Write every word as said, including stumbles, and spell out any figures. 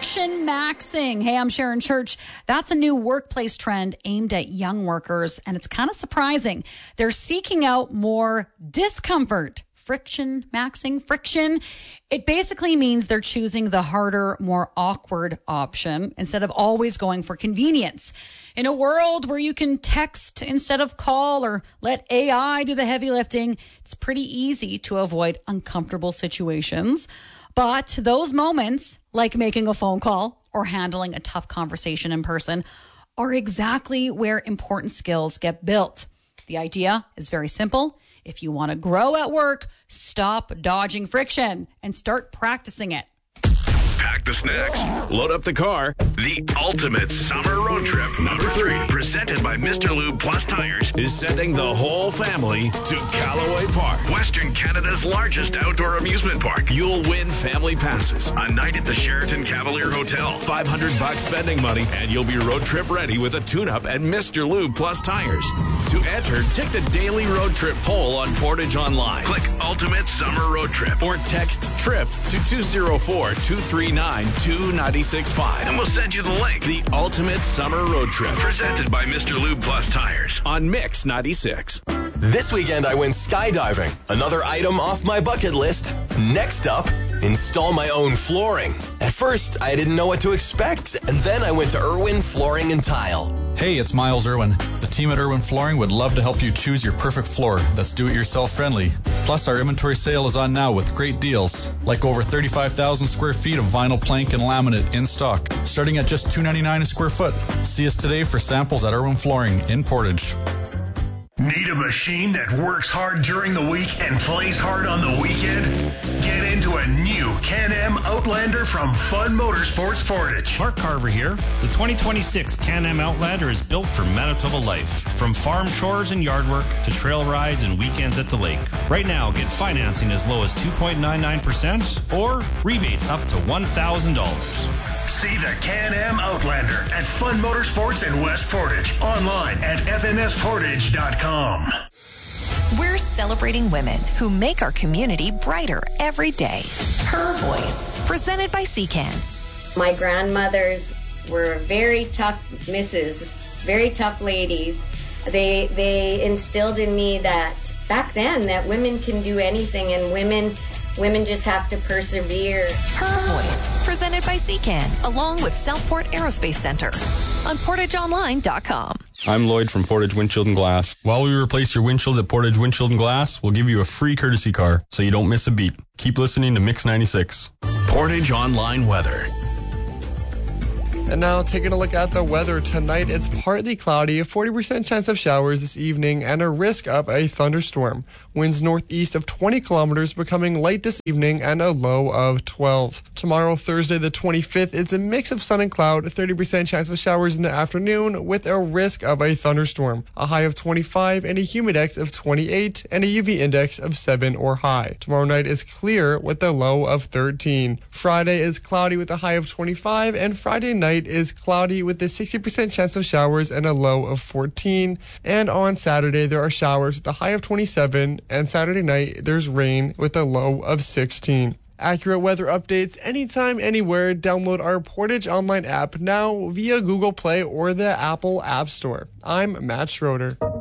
Friction maxing. Hey, I'm Sharon Church. That's a new workplace trend aimed at young workers, and it's kind of surprising. They're seeking out more discomfort. Friction maxing, friction. It basically means they're choosing the harder, more awkward option instead of always going for convenience. In a world where you can text instead of call or let A I do the heavy lifting, it's pretty easy to avoid uncomfortable situations. But those moments, like making a phone call or handling a tough conversation in person, are exactly where important skills get built. The idea is very simple. If you want to grow at work, stop dodging friction and start practicing it. Pack the snacks, load up the car. The ultimate summer road trip, number three, presented by Mister Lube Plus Tires, is sending the whole family to Callaway Park, Western Canada's largest outdoor amusement park. You'll win family passes, a night at the Sheraton Cavalier Hotel, five hundred bucks spending money, and you'll be road trip ready with a tune-up at Mister Lube Plus Tires. To enter, take the daily road trip poll on Portage Online. Click Ultimate Summer Road Trip or text TRIP to two zero four, two three nine, two nine six five and we'll send you the link. The Ultimate Summer Road Trip, presented by Mister Lube Plus Tires on Mix ninety-six. This weekend I went skydiving, another item off my bucket list. Next up, install my own flooring. At first, I didn't know what to expect, and then I went to Irwin Flooring and Tile. Hey, it's Miles Irwin. The team at Irwin Flooring would love to help you choose your perfect floor that's do-it-yourself friendly. Plus, our inventory sale is on now with great deals, like over thirty-five thousand square feet of vinyl plank and laminate in stock, starting at just two ninety-nine a square foot. See us today for samples at Irwin Flooring in Portage. Need a machine that works hard during the week and plays hard on the weekend? Get into a new Can-Am Outlander from Fun Motorsports Portage. Mark Carver here. The twenty twenty-six Can-Am Outlander is built for Manitoba life. From farm chores and yard work to trail rides and weekends at the lake. Right now, get financing as low as two point nine nine percent or rebates up to one thousand dollars. See the Can-Am Outlander at Fun Motorsports in West Portage. Online at f m s portage dot com. We're celebrating women who make our community brighter every day. Her Voice, presented by C C A N. My grandmothers were very tough misses, very tough ladies. They they instilled in me that back then that women can do anything, and women women just have to persevere. Her Voice, presented by C C A N, along with Southport Aerospace Center on portage online dot com. I'm Lloyd from Portage Windshield and Glass. While we replace your windshield at Portage Windshield and Glass, we'll give you a free courtesy car so you don't miss a beat. Keep listening to Mix ninety-six. Portage Online Weather. And now taking a look at the weather tonight, it's partly cloudy, a forty percent chance of showers this evening, and a risk of a thunderstorm. Winds northeast of twenty kilometers, becoming light this evening, and a low of twelve. Tomorrow, Thursday the twenty-fifth, it's a mix of sun and cloud, thirty percent chance of showers in the afternoon, with a risk of a thunderstorm. A high of twenty-five and a humidex of twenty-eight, and a U V index of seven or high. Tomorrow night is clear with a low of thirteen. Friday is cloudy with a high of twenty-five, and Friday night is cloudy with a sixty percent chance of showers and a low of fourteen. And on Saturday, there are showers with a high of twenty-seven, and Saturday night, there's rain with a low of sixteen. Accurate weather updates anytime, anywhere. Download our Portage Online app now via Google Play or the Apple App Store. I'm Matt Schroeder.